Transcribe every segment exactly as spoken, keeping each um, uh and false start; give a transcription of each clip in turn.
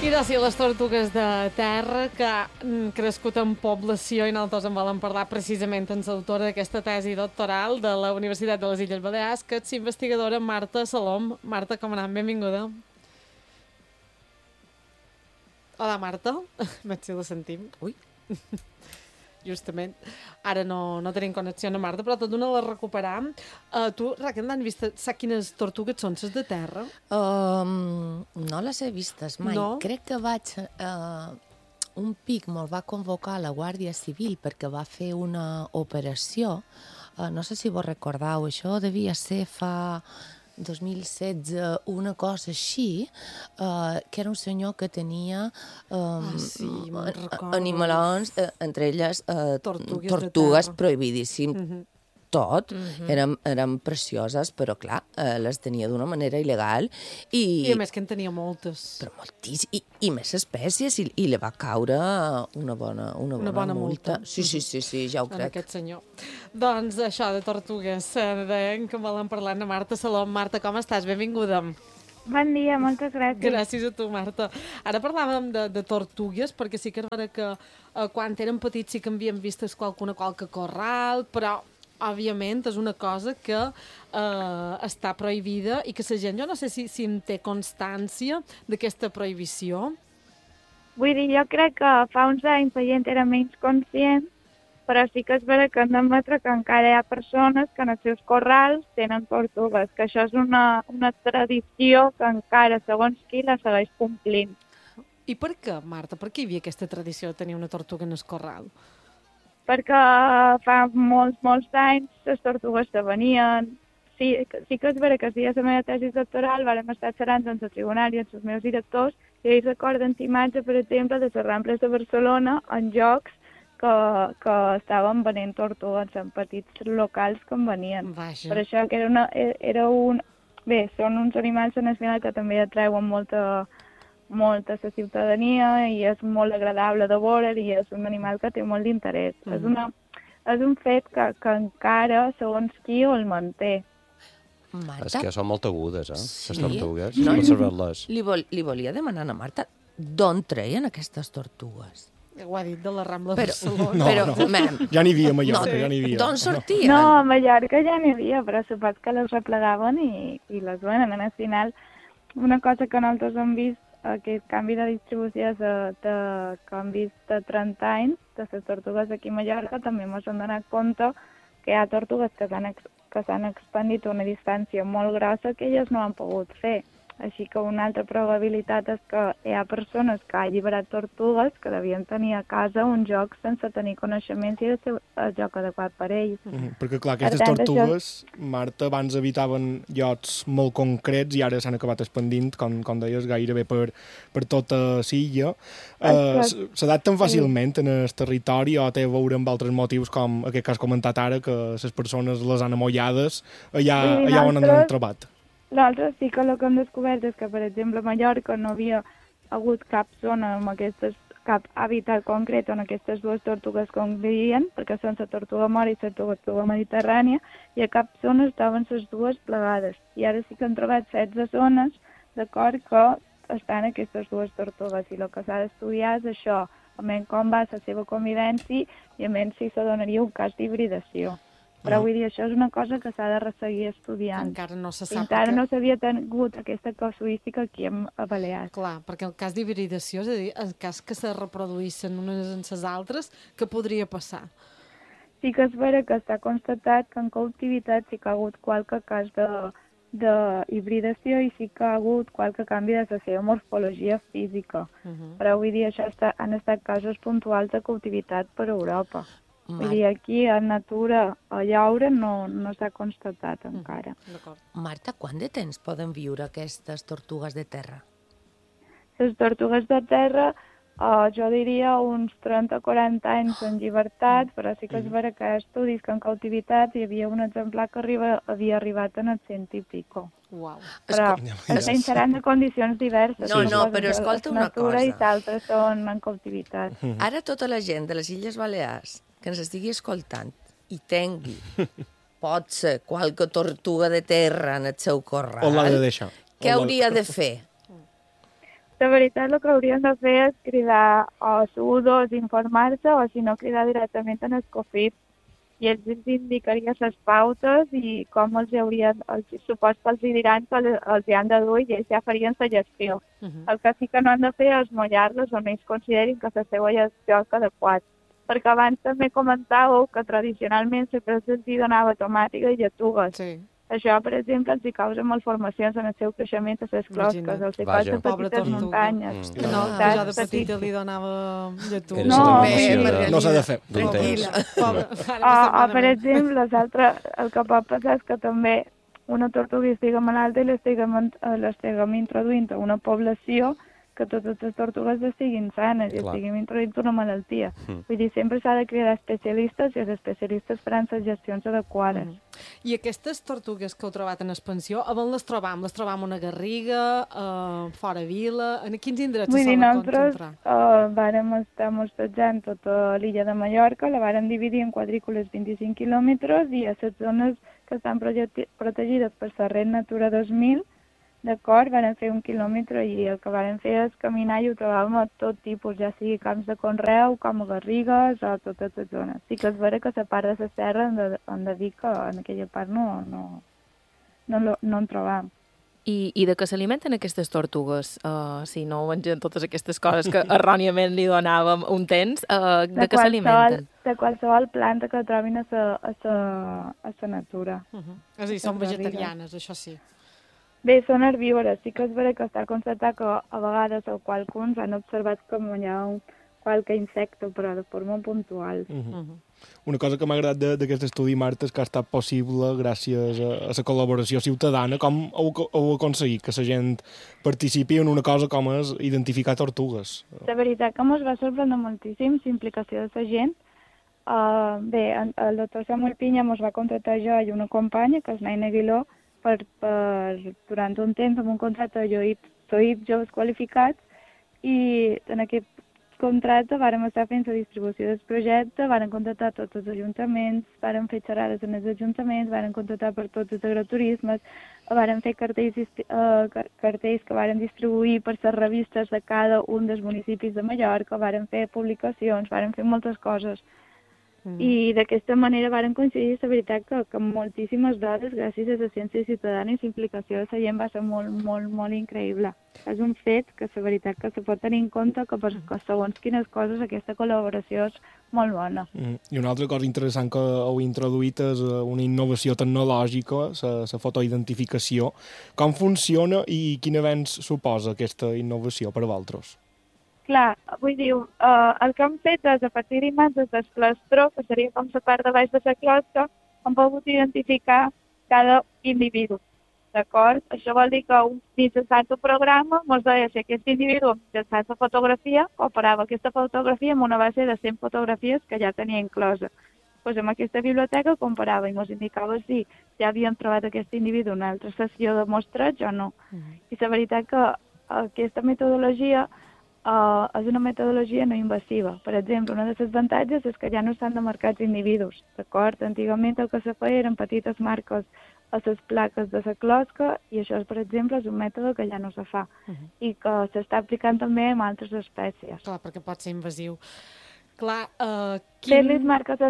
Idò, sí, les tortugues de terra que han crescut en població i nosaltres en volen parlar precisament amb l'autora d'aquesta tesi doctoral de la Universitat de les Illes Balears, que és investigadora Marta Salom. Marta, com anem? Benvinguda. Hola, Marta. Veig si la sentim. Ui. Justament. Ara no, no tenim connexió amb Marta, però tot d'una la recuperam. Uh, tu, Raquel, n'han vist? Saps quines tortugues són les de terra? Um, no les he vistes mai. No? Crec que vaig... Uh, un pic me'l va convocar la Guàrdia Civil perquè va fer una operació. Uh, no sé si vos recordeu, això devia ser fa dos mil setze, una cosa així, uh, que era un senyor que tenia um, ah, sí, animalons, uh, entre elles uh, tortugues, tortugues prohibidíssim. Uh-huh. Tot, uh-huh. eren, eren precioses, però clar, eh, les tenia d'una manera il·legal. I, I a més que en tenia moltes. Però moltíssimes, i, i més espècies, i, i li va caure una bona, una bona, una bona multa. multa. Sí, sí, sí, sí, ja ho en crec. Aquest senyor. Doncs això de tortugues, eh, deien que volen parlar amb Marta Salom. Marta, com estàs? Benvinguda. Bon dia, moltes gràcies. Gràcies a tu, Marta. Ara parlàvem de, de tortugues, perquè sí que és vera que eh, quan eren petits sí que havíem vist qualcuna qualque corral, però òbviament és una cosa que eh, està prohibida i que la gent, jo no sé si, si en té constància d'aquesta prohibició. Vull dir, jo crec que fa uns anys la gent era menys conscient, però sí que és vera que hem d'admetre que encara hi ha persones que en els seus corrals tenen tortugues, que això és una, una tradició que encara, segons qui, la segueix complint. I per què, Marta? Per què hi havia aquesta tradició de tenir una tortuga en el corral? Perquè fa molts, molts anys les tortugues se venien. Sí, sí que és vera que si hi ha la meva tesi doctoral vam estar xerrant amb el tribunal i amb els meus directors i ells recorden imatges, per exemple, de les Rambles de Barcelona en jocs que, que estaven venent tortugues en petits locals que en venien. Vaja. Per això que era, una, era un... Bé, són uns animals en el final que també atreuen molta... molta la ciutadania i és molt agradable de veure i és un animal que té molt d'interès. Mm. És, una, és un fet que, que encara, segons qui, el manté. Marta? És que són molt agudes, eh, sí. les tortugues. No, li, li, vol, li volia demanar a Marta d'on treien aquestes tortugues? Ho ha dit de la Rambla de però, Barcelona. No, però, no. Mem, ja n'hi havia a Mallorca, no, ja n'hi havia. D'on sortien? No, a Mallorca ja n'hi havia, però suposo que les replegaven i, i les venen. Al final, una cosa que nosaltres hem vist, aquest canvi de distribució de, de, que hem vist de trenta anys de les tortugues aquí a Mallorca, també ens hem donat compte que hi ha tortugues que s'han que s'han expandit a una distància molt grossa que elles no han pogut fer. Així que una altra probabilitat és que hi ha persones que han alliberat tortugues que devien tenir a casa un joc sense tenir coneixements i el joc adequat per ells. Mm, perquè, clar, aquestes tant, tortugues, això... Marta, abans habitaven llocs molt concrets i ara s'han acabat expandint, com, com deies, gairebé per, per tota l'illa. Uh, S'adapten fàcilment en el territori o té a veure amb altres motius, com aquest que has comentat ara, que les persones les han amollades allà, allà on han trobat. L'altre sí que el que hem descobert és que, per exemple, a Mallorca no havia hagut cap zona amb aquestes, cap hàbitat concret on aquestes dues tortugues convivien, perquè són la tortuga mora i la tortuga mediterrània, i a cap zona estaven les dues plegades. I ara sí que han trobat setze zones, d'acord, que estan aquestes dues tortugues. I el que s'ha d'estudiar és això, almenys com va la seva convivència i almenys si se donaria un cas d'hibridació. Però no. Vull dir, això és una cosa que s'ha de resseguir estudiant. Encara no se sap. Encara que... no s'havia tingut aquesta casuística aquí a Balears. Clar, perquè el cas d'hibridació, és a dir, el cas que se reproduïssin unes en les altres, què podria passar? Sí que és vera que està constatat que en cautivitat sí que ha hagut qualque cas de, de hibridació i sí que ha hagut qualque canvi de la seva morfologia física. Uh -huh. Però vull dir, això està, han estat casos puntuals de cautivitat per Europa. Vull dir, aquí a natura, a llaure, no, no s'ha constatat encara. D'acord. Marta, quant de temps poden viure aquestes tortugues de terra? Les tortugues de terra, uh, jo diria uns trenta a quaranta anys en llibertat, però sí que és vera que hi ha estudis que en cautivitat hi havia un exemplar que arriba, havia arribat en el cent i pico. Uau. Però estem seran de condicions diverses. No, no, però escolta una cosa. I d'altres són en cautivitat. Ara tota la gent de les Illes Balears que ens estigui escoltant i tingui, pot ser, qualque tortuga de terra en el seu corral, o l'ha de deixar. què hauria de fer? De veritat, el que haurien de fer és cridar a S U dos, informar-se, o si no, cridar directament en el COFIP. I ells ens indicarien les pautes i com els haurien, els, supos que els diran que els hi han de dur i ells ja farien la gestió. Uh -huh. El que sí que no han de fer és mullar-los on ells considerin que la seva gestió és adequat. Perquè abans també comentàveu que tradicionalment sempre se'ls donava tomàtica i lletugues. Sí. Això, per exemple, els hi causa malformacions en el seu creixement a les closques, els hi causa petites muntanyes. Mm. No, que jo de petita li donava lletugues. No, no s'ha de fer. Tranquil·la. O, o, per exemple, el que pot passar és que també una tortuga estigui malalta i l'estiguem introduint a una població que totes les tortugues estiguin sanes i estiguin introduint una malaltia. Mm. Vull dir, sempre s'ha de cridar especialistes i els especialistes faran les gestions adequades. Mm. I aquestes tortugues que heu trobat en expansió, on les trobam? Les trobam a una garriga, uh, fora vila? En quins indrets se solen concentrar? Uh, vàrem estar mostrejant tota l'illa de Mallorca, la vàrem dividir en quadrícules vint-i-cinc quilòmetres i a les zones que estan protegides per la Red Natura dos mil, d'acord, vam fer un quilòmetre i el que vam fer és caminar i ho trobàvem a tot tipus, ja sigui camps de conreu, com a garrigues o totes les zones. Sí que és vera que la part de la serra hem de, hem de dir que en aquella part no, no, no, no en trobam. I, I de què s'alimenten aquestes tortugues? Uh, si no mengen totes aquestes coses que erròniament li donàvem un temps, uh, de, de què s'alimenten? De qualsevol planta que trobin a la a sa, a sa natura. Uh -huh. És a dir, són vegetarianes, això sí. Bé, són herbívores. Sí que és vera que està constatat que a vegades o qualcuns han observat com menjar un qualque insecte, però de forma puntual. Uh -huh. Uh -huh. Una cosa que m'ha agradat d'aquest estudi, Marta, és que ha estat possible gràcies a, a la col·laboració ciutadana. Com heu, heu aconseguit que la gent participi en una cosa com és identificar tortugues? La veritat que ens va sorprendre moltíssim la implicació de la gent. Uh, bé, el doctor Samuel Pinya ens va contractar jo i una companya, que és Naina Aguiló, per, per, durant un temps amb un contracte de joves joves qualificats, i en aquest contracte vàrem estar fent la distribució del projecte, vàrem contractar tots els ajuntaments, vàrem fer xerrades en els ajuntaments, vàrem contractar per tots els agroturismes, vàrem fer cartells, uh, cartells que vàrem distribuir per les revistes de cada un dels municipis de Mallorca, vàrem fer publicacions, vàrem fer moltes coses. Mm. I d'aquesta manera varen coincidir, la veritat, que, que moltíssimes dades, gràcies a la ciència ciutadana i la implicació de la gent, va ser molt, molt, molt increïble. És un fet que, la veritat, que se pot tenir en compte que per que segons quines coses aquesta col·laboració és molt bona. Mm. I una altra cosa interessant que heu introduït és una innovació tecnològica, la fotoidentificació. Com funciona i quin avenç suposa aquesta innovació per a vosaltres? Clar, vull dir, uh, el que hem fet és, a partir d'imatges del plastró, que seria com la part de baix de la closca, hem pogut identificar cada individu, d'acord? Això vol dir que un mitjançant el programa ens deia si aquest individu mitjançant la fotografia comparava aquesta fotografia amb una base de cent fotografies que ja tenia inclosa. Pues amb aquesta biblioteca comparava i ens indicava si ja havíem trobat aquest individu en una altra sessió de mostreig o no. Mm. I la veritat que aquesta metodologia Uh, és una metodologia no invasiva. Per exemple, una de les avantatges és que ja no s'han de marcar els individus, d'acord? Antigament el que se feia eren petites marques a les plaques de la closca i això, per exemple, és un mètode que ja no se fa uh -huh. i que s'està aplicant també en altres espècies. Clar, perquè pot ser invasiu. Clar, uh, quin... Fer-les marques a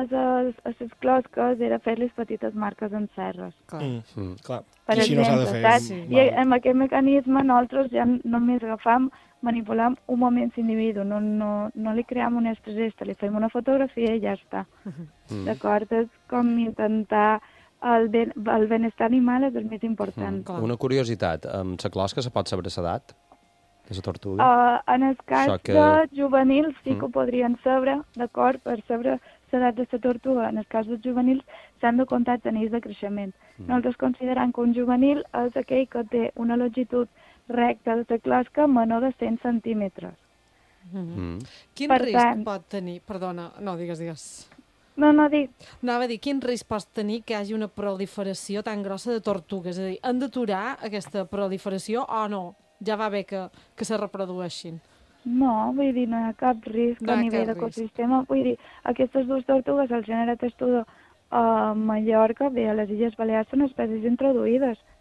les closques era fer-les petites marques en serres. Clar, mm, mm, clar. Per I així exemple, no s'ha de fer. Sí. I amb aquest mecanisme nosaltres ja només agafam, manipulam un moment l'individu, no, no, no li cream un extragesta, li fem una fotografia i ja està. Mm. D'acord? És com intentar el, ben, el benestar animal és el més important. Mm. Una curiositat, amb la closca se pot saber l'edat de la tortuga? Uh, en el cas que... de juvenils sí que mm. ho podrien saber, d'acord, per saber l'edat de la tortuga. En el cas dels juvenils s'han de comptar els anells de creixement. Mm. Nosaltres considerem que un juvenil és aquell que té una longitud recta de la closca menor de cent centímetres. Mm-hmm. Mm. Quin per risc tant, pot tenir... Perdona, no, digues, digues. No, no dic. Anava a dir, quin risc pot tenir que hi hagi una proliferació tan grossa de tortugues? És a dir, han d'aturar aquesta proliferació o no? Ja va bé que, que se reprodueixin. No, vull dir, no hi ha cap risc no a nivell d'ecosistema. Vull dir, aquestes dues tortugues, el gènere testudo a Mallorca, bé, a les Illes Balears són espècies introduïdes.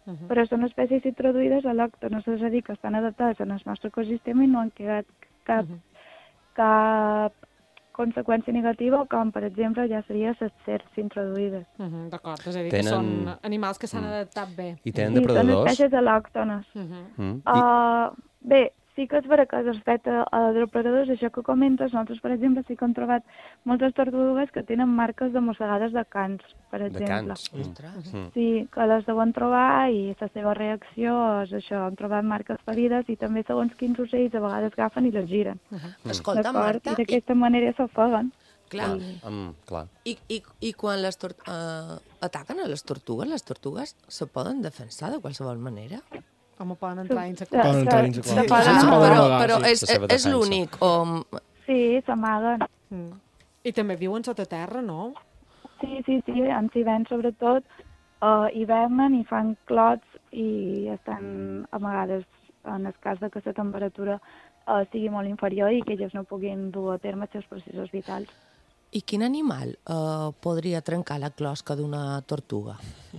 uh-huh. però són espècies introduïdes al·lòctones, és a dir, que estan adaptades al nostre ecosistema i no han quedat cap, uh-huh. cap conseqüència negativa, com per exemple ja seria les serps introduïdes. Uh-huh, D'acord, és a dir, tenen... que són animals que s'han mm. adaptat bé. I tenen sí, depredadors? Són espècies al·lòctones. Uh-huh. Mm. Uh, I... Bé, sí que és vera que respecte a depredadors, això que comentes, nosaltres, per exemple, sí que hem trobat moltes tortugues que tenen marques de mossegades de cans, per exemple. De cans? Mm. Sí, que les deuen trobar i la seva reacció és això, han trobat marques ferides i també segons quins ocells a vegades agafen i les giren. Uh-huh. Escolta, Marta... I d'aquesta manera s'ofeguen. Clar. I... Um, clar. I, i, I quan les tor uh, ataquen a les tortugues, les tortugues se poden defensar de qualsevol manera? Home, poden entrar dins a Poden qualsevol. entrar dins a Sí. qualsevol. Sí. Però, amagar, però sí. és, La seva és defensa. l'únic. O... Sí, s'amaguen. Mm. I també viuen sota terra, no? Sí, sí, sí, en hivern sobretot uh, hivernen i fan clots i estan amagades en el cas de que la temperatura uh, sigui molt inferior i que elles no puguin dur a terme els seus processos vitals. I quin animal uh, podria trencar la closca d'una tortuga?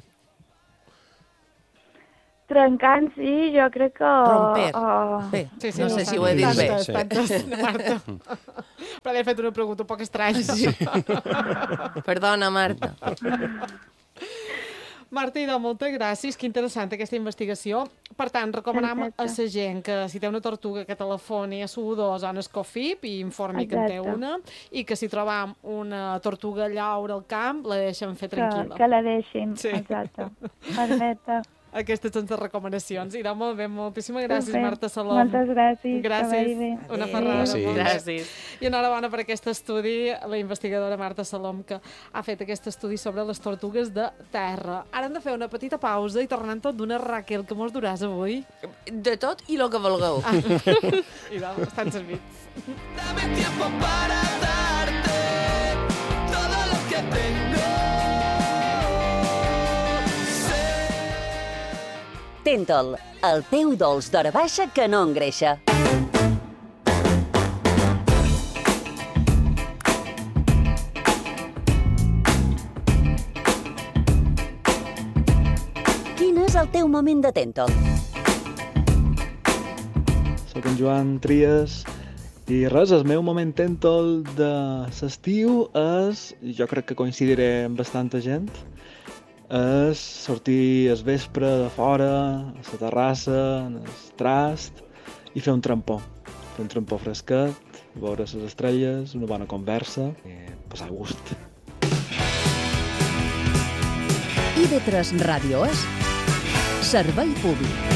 Trencant, sí, jo crec que... Romper. Uh, Bé, Sí, sí, no sé estan- si ho he dit bé. tantes, tantes, Marta. Però li he fet una pregunta un poc estranya. Sí. Perdona, Marta. Marta, idò, moltes gràcies. Que interessant aquesta investigació. Per tant, recomanem Perfecte. a la gent que si té una tortuga que telefoni a S U dos o a Escofip i informi que en té Exacte. una i que si trobam una tortuga llaura al camp la deixen fer que, tranquil·la. que la deixin, Sí. exacte. Perfecte. Aquestes són les recomanacions. Idò, molt bé, moltíssimes gràcies, Perfecte. Marta Salom. Moltes gràcies. Que Gràcies. vagi bé. Una Adéu. ferrada. Gràcies. molt bé. Gràcies. I enhorabona per aquest estudi, la investigadora Marta Salom, que ha fet aquest estudi sobre les tortugues de terra. Ara hem de fer una petita pausa i tornem tot d'una Raquel, que mos duràs avui. De tot i el que vulgueu. Ah. Idò, estan servits. Dame tiempo para darte todo lo que tengo. Tentol, el teu dolç d'hora baixa que no engreixa. Quin és el teu moment de Tentol? Soc en Joan Trias i res, el meu moment Tentol de l'estiu és, jo crec que coincidiré amb bastanta gent, és sortir al vespre de fora, a la terrassa, en el trast, i fer un trampó. Fer un trampó fresquet, veure les estrelles, una bona conversa i passar gust. I V tres Ràdio és servei públic.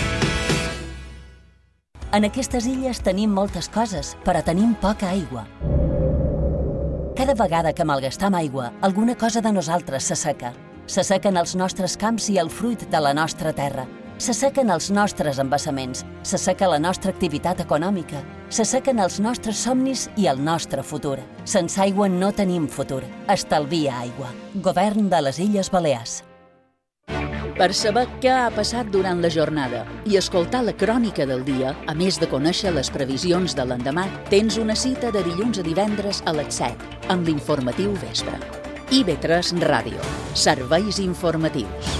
En aquestes illes tenim moltes coses, però tenim poca aigua. Cada vegada que malgastam aigua, alguna cosa de nosaltres s'asseca. S'assequen els nostres camps i el fruit de la nostra terra. S'assequen els nostres embassaments, s'asseca la nostra activitat econòmica, s'assequen els nostres somnis i el nostre futur. Sense aigua no tenim futur. Estalvia aigua. Govern de les Illes Balears. Per saber què ha passat durant la jornada i escoltar la crònica del dia, a més de conèixer les previsions de l'endemà, tens una cita de dilluns a divendres a les set, amb l'informatiu vespre. I V tres Ràdio. Serveis informatius.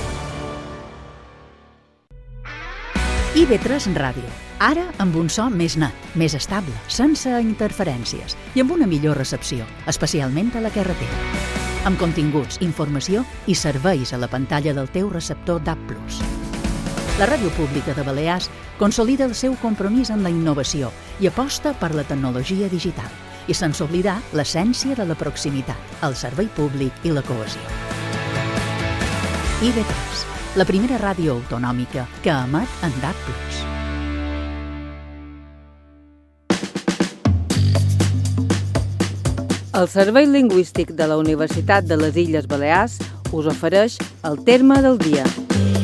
I V tres Ràdio. Ara amb un so més net, més estable, sense interferències i amb una millor recepció, especialment a la carretera. Amb continguts, informació i serveis a la pantalla del teu receptor D A B plus. La Ràdio Pública de Balears consolida el seu compromís en la innovació i aposta per la tecnologia digital, i sense oblidar l'essència de la proximitat, el servei públic i la cohesió. I V tres, la primera ràdio autonòmica que emet en D A B plus. El Servei Lingüístic de la Universitat de les Illes Balears us ofereix el terme del dia.